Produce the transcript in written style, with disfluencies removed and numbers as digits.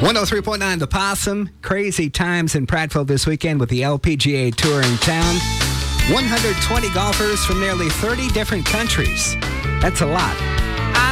103.9 The Possum. Crazy times in Prattville this weekend with the LPGA Tour in town. 120 golfers from nearly 30 different countries. That's a lot.